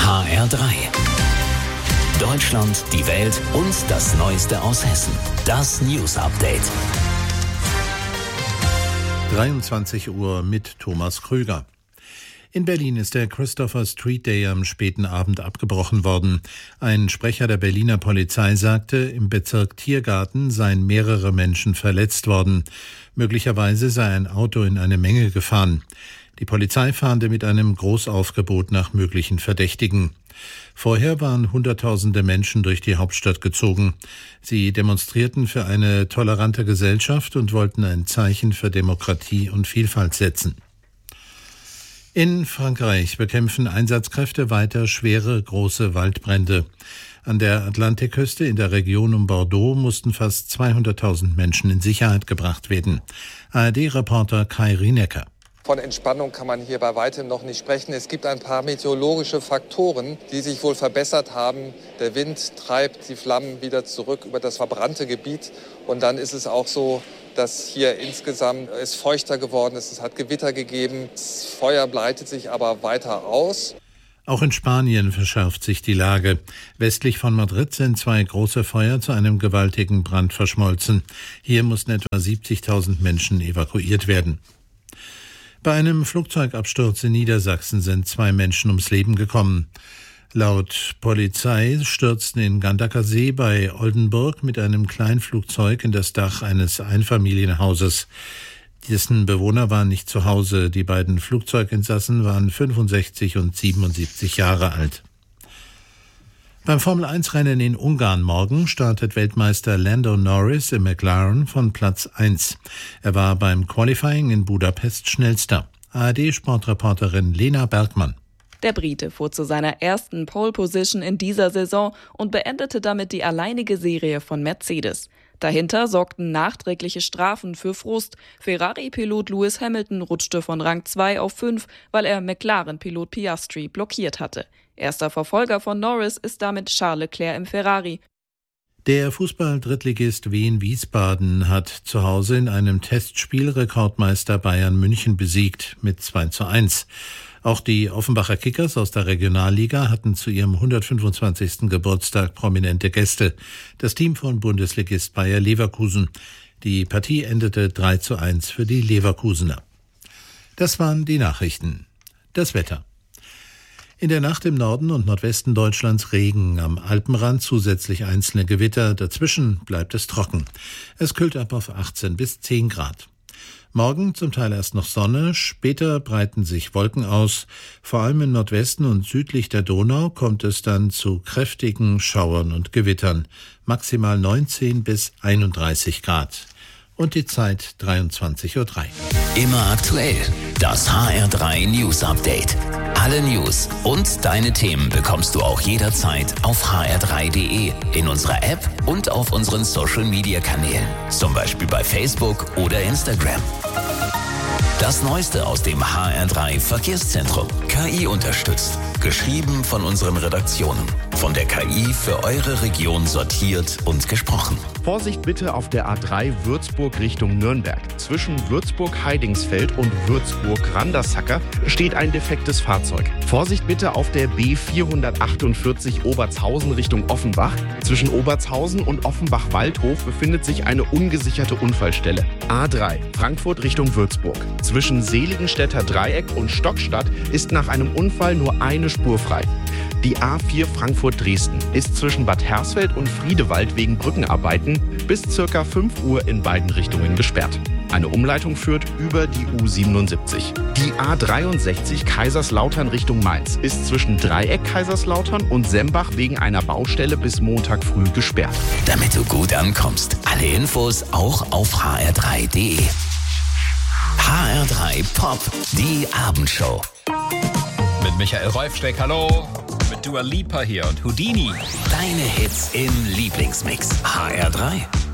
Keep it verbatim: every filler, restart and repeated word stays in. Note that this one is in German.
H R drei. Deutschland, die Welt und das Neueste aus Hessen. Das News Update. dreiundzwanzig Uhr mit Thomas Krüger. In Berlin ist der Christopher Street Day am späten Abend abgebrochen worden. Ein Sprecher der Berliner Polizei sagte, im Bezirk Tiergarten seien mehrere Menschen verletzt worden. Möglicherweise sei ein Auto in eine Menge gefahren. Die Polizei fahnde mit einem Großaufgebot nach möglichen Verdächtigen. Vorher waren Hunderttausende Menschen durch die Hauptstadt gezogen. Sie demonstrierten für eine tolerante Gesellschaft und wollten ein Zeichen für Demokratie und Vielfalt setzen. In Frankreich bekämpfen Einsatzkräfte weiter schwere, große Waldbrände. An der Atlantikküste in der Region um Bordeaux mussten fast zweihunderttausend Menschen in Sicherheit gebracht werden. A R D-Reporter Kai Rienecker. Von Entspannung kann man hier bei weitem noch nicht sprechen. Es gibt ein paar meteorologische Faktoren, die sich wohl verbessert haben. Der Wind treibt die Flammen wieder zurück über das verbrannte Gebiet. Und dann ist es auch so, dass hier insgesamt es feuchter geworden ist. Es hat Gewitter gegeben. Das Feuer breitet sich aber weiter aus. Auch in Spanien verschärft sich die Lage. Westlich von Madrid sind zwei große Feuer zu einem gewaltigen Brand verschmolzen. Hier mussten etwa siebzigtausend Menschen evakuiert werden. Bei einem Flugzeugabsturz in Niedersachsen sind zwei Menschen ums Leben gekommen. Laut Polizei stürzten in Gandacker-See bei Oldenburg mit einem Kleinflugzeug in das Dach eines Einfamilienhauses. Dessen Bewohner waren nicht zu Hause. Die beiden Flugzeuginsassen waren fünfundsechzig und siebenundsiebzig Jahre alt. Beim Formel eins Rennen in Ungarn morgen startet Weltmeister Lando Norris im McLaren von Platz eins. Er war beim Qualifying in Budapest schnellster. A R D-Sportreporterin Lena Bergmann. Der Brite fuhr zu seiner ersten Pole Position in dieser Saison und beendete damit die alleinige Serie von Mercedes. Dahinter sorgten nachträgliche Strafen für Frust. Ferrari-Pilot Lewis Hamilton rutschte von Rang zwei auf fünf, weil er McLaren-Pilot Piastri blockiert hatte. Erster Verfolger von Norris ist damit Charles Leclerc im Ferrari. Der Fußball-Drittligist Wien Wiesbaden hat zu Hause in einem Testspiel Rekordmeister Bayern München besiegt mit zwei zu eins. Auch die Offenbacher Kickers aus der Regionalliga hatten zu ihrem hundertfünfundzwanzigsten Geburtstag prominente Gäste. Das Team von Bundesligist Bayer Leverkusen. Die Partie endete drei zu eins für die Leverkusener. Das waren die Nachrichten. Das Wetter. In der Nacht im Norden und Nordwesten Deutschlands Regen, am Alpenrand zusätzlich einzelne Gewitter, dazwischen bleibt es trocken. Es kühlt ab auf achtzehn bis zehn Grad. Morgen zum Teil erst noch Sonne, später breiten sich Wolken aus. Vor allem im Nordwesten und südlich der Donau kommt es dann zu kräftigen Schauern und Gewittern. Maximal neunzehn bis einunddreißig Grad. Und die Zeit dreiundzwanzig Uhr drei. Immer aktuell. Das H R drei News Update. Alle News und deine Themen bekommst du auch jederzeit auf h r drei punkt d e, in unserer App und auf unseren Social Media Kanälen. Zum Beispiel bei Facebook oder Instagram. Das Neueste aus dem H R drei Verkehrszentrum. K I unterstützt. Geschrieben von unseren Redaktionen. Von der K I für eure Region sortiert und gesprochen. Vorsicht bitte auf der A drei Würzburg Richtung Nürnberg. Zwischen Würzburg-Heidingsfeld und Würzburg-Randersacker steht ein defektes Fahrzeug. Vorsicht bitte auf der B vierhundertachtundvierzig Obertshausen Richtung Offenbach. Zwischen Obertshausen und Offenbach-Waldhof befindet sich eine ungesicherte Unfallstelle. A drei Frankfurt Richtung Würzburg. Zwischen Seligenstädter Dreieck und Stockstadt ist nach einem Unfall nur eine Spur frei. Die A vier Frankfurt-Dresden ist zwischen Bad Hersfeld und Friedewald wegen Brückenarbeiten bis ca. fünf Uhr in beiden Richtungen gesperrt. Eine Umleitung führt über die U siebenundsiebzig. Die A dreiundsechzig Kaiserslautern Richtung Mainz ist zwischen Dreieck Kaiserslautern und Sembach wegen einer Baustelle bis Montag früh gesperrt. Damit du gut ankommst. Alle Infos auch auf h r drei punkt d e. H R drei Pop, die Abendshow. Mit Michael Rolfsteck, hallo. Mit Dua Lipa hier und Houdini. Deine Hits im Lieblingsmix. H R drei.